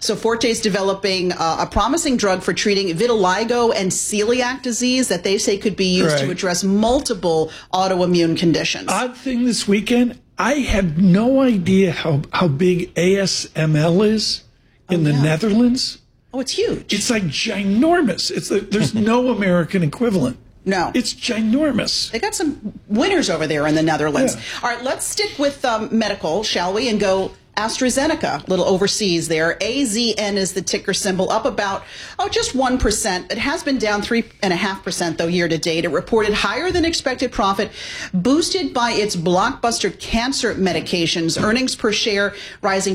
So Forte is developing a promising drug for treating vitiligo and celiac disease that they say could be used to address multiple autoimmune conditions. Odd thing this weekend, I had no idea how big ASML is in the Netherlands. Oh, it's huge. It's like ginormous. There's no American equivalent. No. It's ginormous. They got some winners over there in the Netherlands. Yeah. All right, let's stick with medical, shall we, and go AstraZeneca, a little overseas there. AZN is the ticker symbol, up about, just 1%. It has been down 3.5%, though, year to date. It reported higher than expected profit, boosted by its blockbuster cancer medications, earnings per share rising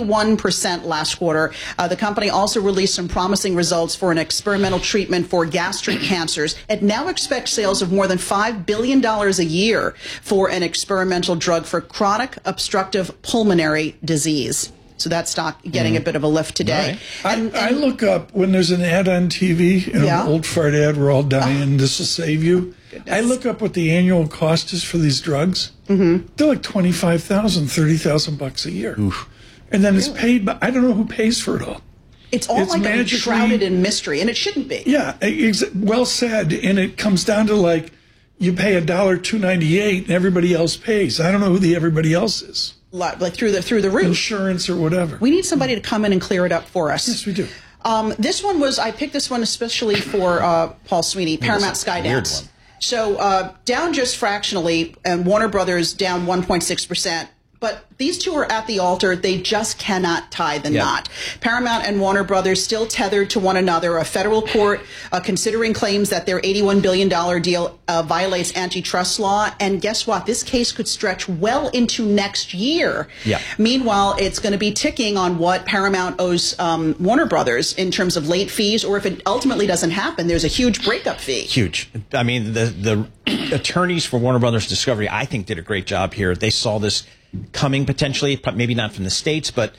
21% last quarter. The company also released some promising results for an experimental treatment for gastric cancers. It now expects sales of more than $5 billion a year for an experimental drug for chronic obstructive pulmonary disease. So that stock getting a bit of a lift today. Right. And I look up when there's an ad on TV, an old fart ad, we're all dying, this will save you. Goodness. I look up what the annual cost is for these drugs. They're like $25,000, $30,000 a year. Oof. And then it's paid by, I don't know who pays for it all. It's all like shrouded in mystery, and it shouldn't be. Yeah, well said. And it comes down to like, you pay $2.98 and everybody else pays. I don't know who the everybody else is. Like through the roof. Insurance or whatever. We need somebody to come in and clear it up for us. Yes, we do. This one I picked this one especially for Paul Sweeney, Paramount Skydance. So down just fractionally, and Warner Brothers down 1.6%. But these two are at the altar. They just cannot tie the knot. Paramount and Warner Brothers still tethered to one another. A federal court considering claims that their $81 billion deal violates antitrust law. And guess what? This case could stretch well into next year. Meanwhile, it's going to be ticking on what Paramount owes Warner Brothers in terms of late fees, or if it ultimately doesn't happen, there's a huge breakup fee. Huge. I mean, the attorneys for Warner Brothers Discovery, I think, did a great job here. They saw this coming potentially, maybe not from the States, but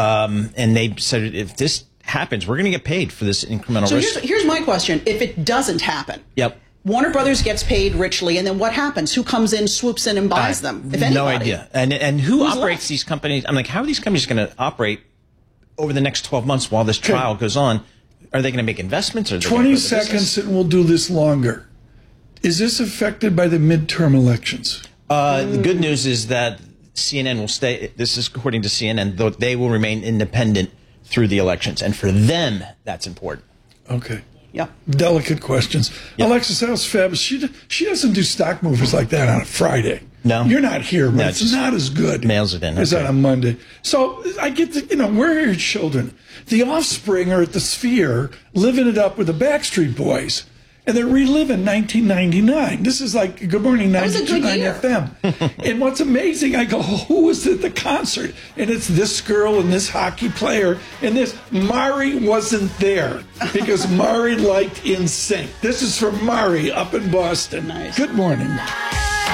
and they said if this happens, we're going to get paid for this incremental risk. So here's my question: if it doesn't happen, Warner Brothers gets paid richly, and then what happens? Who comes in, swoops in, and buys them? If anybody, no idea. And who operates these companies? I'm like, how are these companies going to operate over the next 12 months while this trial goes on? Are they going to make investments? Or 20 seconds, and we'll do this longer. Is this affected by the midterm elections? The good news is that CNN will stay, this is according to CNN, though they will remain independent through the elections. And for them, that's important. Okay. Yeah. Delicate questions. Yep. Alexis, that was fabulous. She doesn't do stock movers like that on a Friday. No. You're not here, but it's not as good. Mails it in. As on a Monday. So I get to, we're your children. The Offspring are at the Sphere living it up with the Backstreet Boys. And they're reliving 1999. This is like Good Morning 92.9 FM. And what's amazing, I go, who was at the concert? And it's this girl and this hockey player. And Mari wasn't there because Mari liked NSYNC. This is from Mari up in Boston. Nice. Good morning.